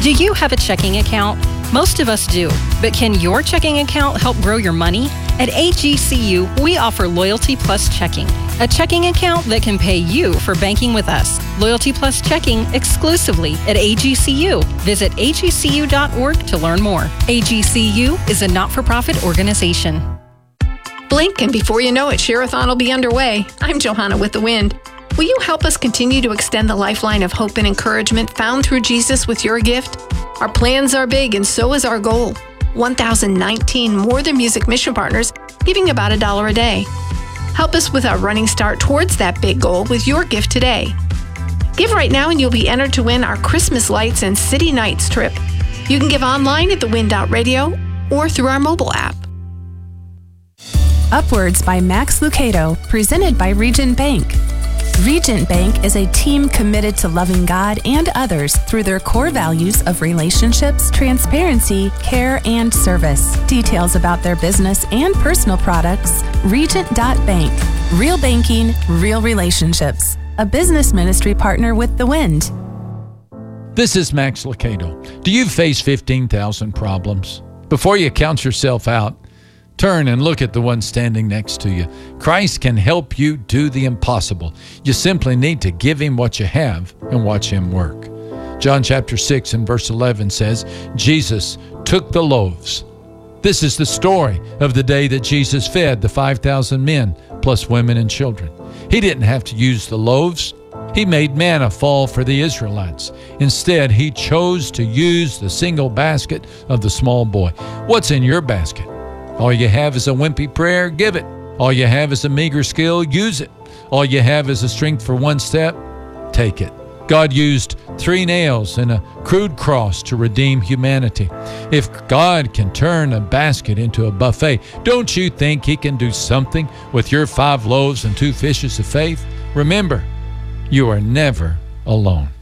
Do you have a checking account? Most of us do, but can your checking account help grow your money? At AGCU, we offer Loyalty Plus Checking, a checking account that can pay you for banking with us. Loyalty Plus Checking exclusively at AGCU. Visit agcu.org to learn more. AGCU is a not-for-profit organization. Blink, and before you know it, Share-a-thon will be underway. I'm Johanna with The Wind. Will you help us continue to extend the lifeline of hope and encouragement found through Jesus with your gift? Our plans are big, and so is our goal. 1,019 More Than Music mission partners giving about $1 a day. Help us with our running start towards that big goal with your gift today. Give right now and you'll be entered to win our Christmas lights and City Nights trip. You can give online at thewind.radio or through our mobile app. Upwards by Max Lucado, presented by Regent Bank. Regent Bank is a team committed to loving God and others through their core values of relationships, transparency, care, and service. Details about their business and personal products, regent.bank. Real banking, real relationships. A business ministry partner with The Wind. This is Max Lucado. Do you face 15,000 problems? Before you count yourself out, turn and look at the one standing next to you. Christ can help you do the impossible. You simply need to give him what you have and watch him work. John chapter 6 and verse 11 says, Jesus took the loaves. This is the story of the day that Jesus fed the 5,000 men plus women and children. He didn't have to use the loaves. He made manna fall for the Israelites. Instead, he chose to use the single basket of the small boy. What's in your basket? All you have is a wimpy prayer, give it. All you have is a meager skill, use it. All you have is a strength for one step, take it. God used 3 nails and a crude cross to redeem humanity. If God can turn a basket into a buffet, don't you think he can do something with your 5 loaves and 2 fishes of faith? Remember, you are never alone.